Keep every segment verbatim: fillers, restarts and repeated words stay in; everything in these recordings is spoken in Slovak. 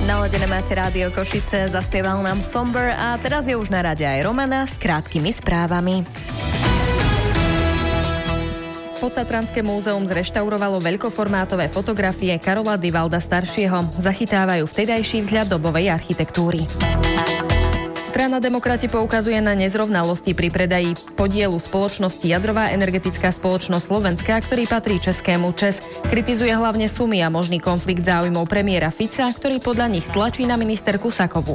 Naladené máte Rádio Košice, zaspieval nám Somber a teraz je už na rade aj Romana s krátkými správami. Podtatranské múzeum zreštaurovalo veľkoformátové fotografie Karola Divalda staršieho. Zachytávajú vtedajší vzhľad dobovej architektúry. Strana Demokrati poukazuje na nezrovnalosti pri predaji podielu spoločnosti Jadrová energetická spoločnosť Slovenska, ktorý patrí českému ČEZ. Kritizuje hlavne sumy a možný konflikt záujmov premiéra Fica, ktorý podľa nich tlačí na ministerku Sakovú.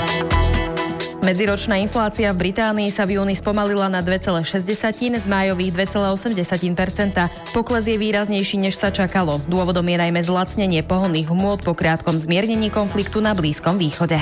Medziročná inflácia v Británii sa v júni spomalila na dva celé šesť z májových dva celé osem percenta. Pokles je výraznejší, než sa čakalo. Dôvodom je najmä zlacnenie pohonných hmôt po krátkom zmiernení konfliktu na Blízkom východe.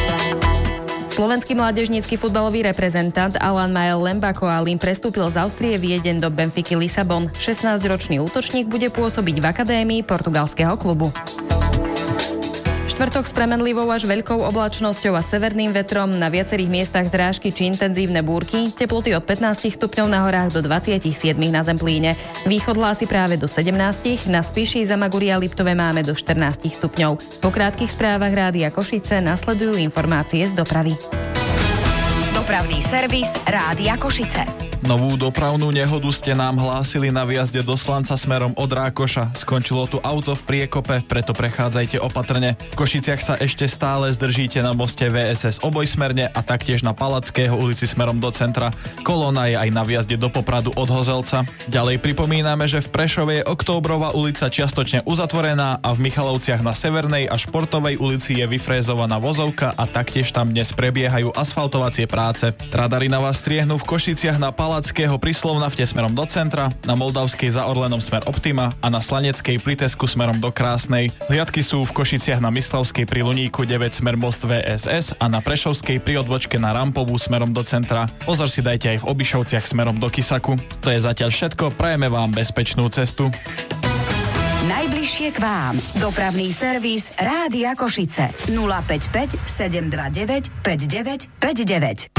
Slovenský mládežnícky futbalový reprezentant Alan Mael Lembako Alin prestúpil z Austrie Viedeň do Benfiky Lisabon. šestnásťročný útočník bude pôsobiť v akadémii portugalského klubu. Štvrtok s premenlivou až veľkou oblačnosťou a severným vetrom, na viacerých miestach zrážky či intenzívne búrky, teploty od pätnásť stupňov na horách do dvadsaťsedem na Zemplíne. Východ hlási práve do sedemnásť, na Spiši, Zamaguri a Liptove máme do štrnásť stupňov. Po krátkych správach Rádia Košice nasledujú informácie z dopravy. Dopravný servis Rádia Košice. Novú dopravnú nehodu ste nám hlásili na výjazde do Slanca smerom od Rákoša. Skončilo tu auto v priekope, preto prechádzajte opatrne. V Košiciach sa ešte stále zdržíte na moste vé es es obojsmerne a taktiež na Palackého ulici smerom do centra. Kolóna je aj na výjazde do Popradu od Hozelca. Ďalej pripomíname, že v Prešove je Októbrová ulica čiastočne uzatvorená a v Michalovciach na Severnej a Športovej ulici je vyfrézovaná vozovka a taktiež tam dnes prebiehajú asfaltovacie práce. Radary na vás striehnú v Košiciach na Palackého pri Slovnafte smerom do centra, na Moldavskej za Orlenom smer Optima a na Slaneckej pri Tesku smerom do Krásnej. Hliadky sú v Košiciach na Myslavskej pri Luníku deväť smer most vé es es a na Prešovskej pri odbočke na Rampovú smerom do centra. Pozor si dajte aj v Obišovciach smerom do Kisaku. To je zatiaľ všetko, prajeme vám bezpečnú cestu. Najbližšie k vám. Dopravný servis Rádia Košice. nula päť päť sedem dva deväť päť deväť päť deväť.